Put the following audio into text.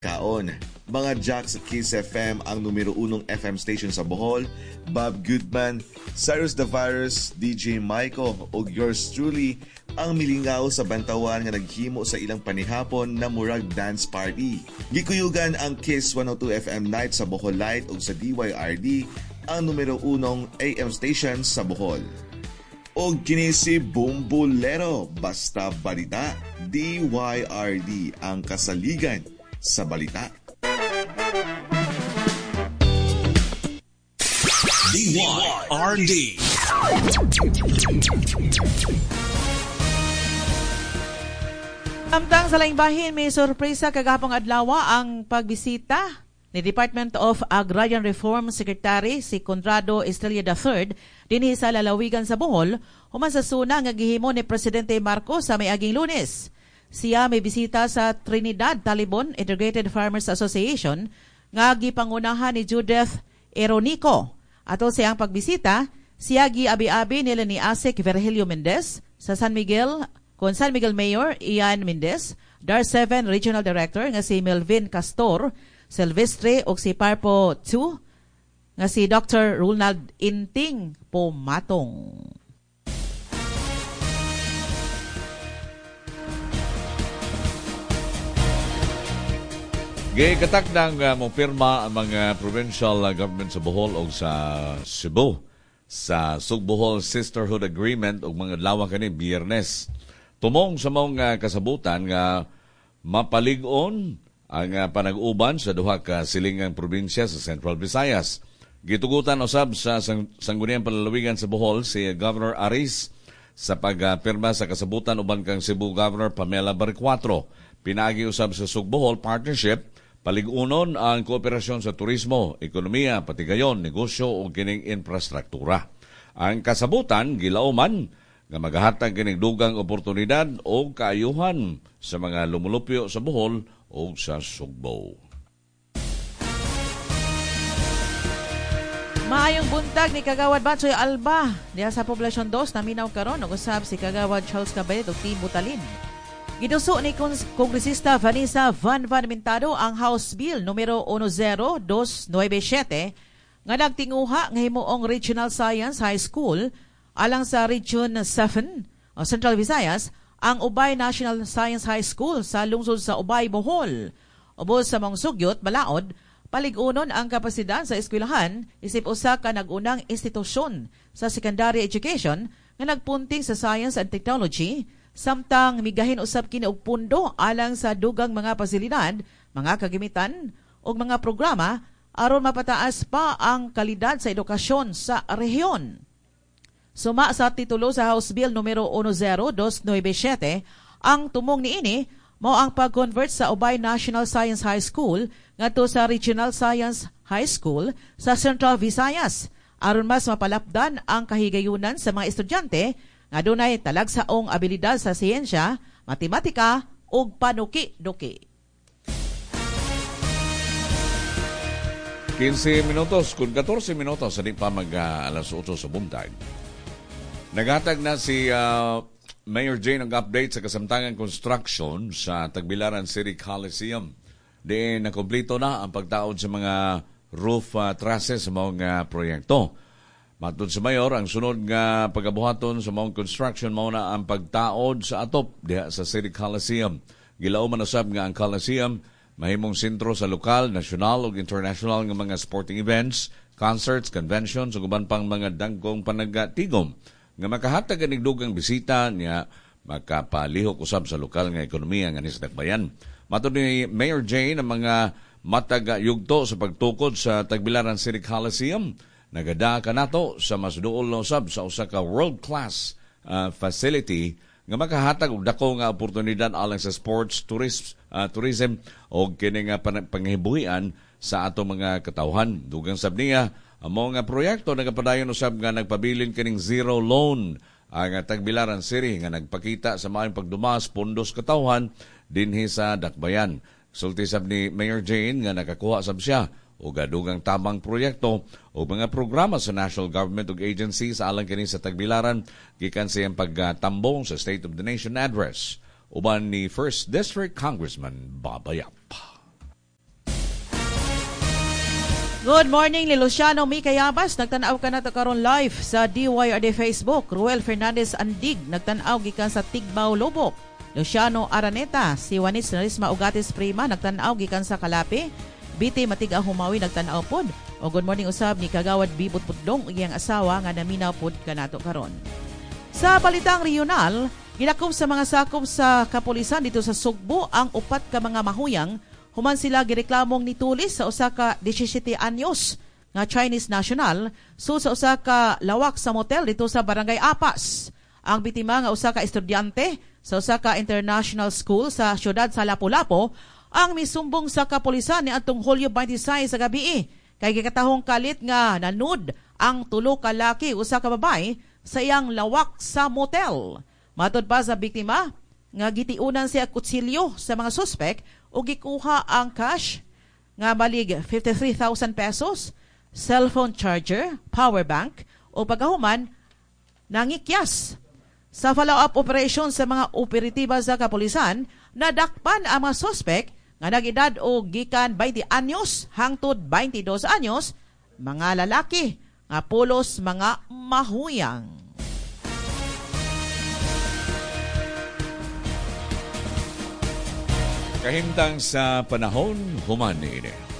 Kaon. Mga Jacks at Kiss FM ang numero 1 FM station sa Bohol, Bob Goodman, Cyrus the Virus, DJ Maiko ug yours truly ang milingaw sa bantawan nga naghimo sa ilang panihapon na murag dance party. Gikuyugan ang Kiss 102 FM night sa Bohol Light ug sa DYRD ang numero 1 AM station sa Bohol. Og kini si Bumbulero, basta balita, DYRD ang kasaligan sa balita. DYRD. Samtang sa laing bahin, may sorpresa kagahapong adlaw ang pagbisita ni Department of Agrarian Reform Secretary si Conrado Estrella III dinhi sa lalawigan sa Bohol human sa suna nga gihimo ni Presidente Marcos sa miaging Lunes. Siya may bisita sa Trinidad Talibon Integrated Farmers Association nga gipangunahan ni Judith Eronico. Ato siyang pagbisita, siya giabi-abi nila ni Asik Virgilio Mendez sa San Miguel Mayor Ian Mendez, DAR 7 Regional Director nga si Melvin Castor Silvestre o si Parpo 2 nga si Dr. Ronald Inting Pumatong. Gikatak ng pirma ang mga provincial government sa Bohol o sa Cebu sa Sugbohol Sisterhood Agreement o mga lawa kani Biyernes. Tumong sa mga kasabutan nga mapalig-on ang panag-uban sa duha ka silingang probinsya sa Central Visayas. Gitugutan usab sa Sangguniang Palalawigan sa Bohol si Governor Aris sa pagpirma sa kasabutan uban kang Cebu Governor Pamela Barcuatro. Pinagi usab sa Sugbohol Partnership palig-unon ang kooperasyon sa turismo, ekonomiya, patigayon, negosyo o kining infrastruktura. Ang kasabutan gilauman nga maghatag kining dugang oportunidad o kaayuhan sa mga lumulupyo sa Bohol o sa Sugbo. Maayong buntag ni Kagawad Batsoy Alba diha sa Poblasyon 2 naminaw karon og usab si Kagawad Charles Caballet ug Team Butalin. Giduso ni Kongresista Vanessa Van Mintado ang House Bill numero 10297 nga nagtinguha nga himuong Regional Science High School alang sa Region 7 o Central Visayas ang Ubay National Science High School sa lungsod sa Ubay, Bohol. Ubos sa mga sugyot, balaod, palig-unon ang kapasidad sa eskwelahan isip usa ka nag-unang institusyon sa secondary education nga nagpunting sa science and technology samtang migahin usab kini og pundo alang sa dugang mga pasilidad, mga kagamitan ug mga programa aron mapataas pa ang kalidad sa edukasyon sa rehiyon. Suma sa titulo sa House Bill numero 10297, ang tumong niini mao ang pag-convert sa Ubay National Science High School ngadto sa Regional Science High School sa Central Visayas aron mas mapalapdan ang kahigayunan sa mga estudyante nga dunay talagsaong abilidad sa siyensya, matematika ug panuki-duki. 15 minutos, kung 14 minutos, hindi pa alas 8 sa buntag. Naghatag na si Mayor Jane ang update sa kasamtangan construction sa Tagbilaran City Coliseum. Di nakumpleto na ang pagtaod sa mga roof trusses sa mga proyekto. Matod sa Mayor, ang sunod nga pagabuhaton sa mga construction mao na ang pagtaod sa atop diha sa City Coliseum. Gilao man usab nga ang Coliseum mahimong sentro sa lokal, national ug international nga mga sporting events, concerts, conventions ug uban pang mga dagkong panagatigom nga makahatag kanig dugang bisita niya makapalihok usab sa lokal nga ekonomiya nga sa Dakbayan. Matod ni Mayor Jane ang mga matag yugto sa pagtukod sa Tagbilaran City Coliseum nagada ka nato sa mas duol na usab sa usa ka world-class facility nga makahatag og dako nga oportunidad alang sa sports, tourism o kini nga panghibuhian sa ato mga katawhan. Dugang sab niya ang mga proyekto nagapadayon usab nga nagpabilin kining zero loan ang Tagbilaran City nga nagpakita sa maayong pagdumas pondos katawhan dinhi sa Dakbayan. Sulti sab ni Mayor Jane nga nakakuha sab siya o gadugang tamang proyekto o mga programa sa national government ug agencies alang kini sa Tagbilaran gikan sa iyang pagtambong sa State of the Nation address uban ni 1st District Congressman Babayap. Good morning, ni Luciano Mikayabas. Nagtanaw ka na to karon live sa DYRD Facebook. Ruel Fernandez Andig, nagtanaw gikan sa Tigbaw, Lubok. Luciano Araneta, si Juanis Narisma Ugatis Prima, nagtanaw gikan sa Kalapi. Biti Matiga Humawi, nagtanaw pod. O good morning usab ni Kagawad Bibot Pudlong, iyang asawa nga naminaw pod kanato karon. Sa balitang regional, ginakom sa mga sakop sa kapulisan dito sa Sugbo ang upat ka mga mahuyang. Human sila gireklamong nitulis sa usa ka 17 anyos nga Chinese national sa usa ka lawak sa motel dito sa Barangay Apas. Ang bitima nga usa ka estudyante sa usa ka international school sa siyudad sa Lapu-Lapu ang misumbong sa kapulisan ni atong Hulyo 26 sa gabi. Kay gikatahong kalit nga nanud ang tulo ka laki usa ka babae sa iyang lawak sa motel. Matod pa sa biktima nga gitiunan siya kutsilyo sa mga suspek o gikuha ang cash nga balig 53,000 pesos, cellphone charger, power bank o pagkahuman nangikyas. Sa follow-up operation sa mga operatiba sa kapulisan, nadakpan ang mga suspek nga nag-edad o gikan 20 anyos hangtod 22 anyos, mga lalaki nga pulos mga mahuyang. Kahimtang sa panahon, human ini.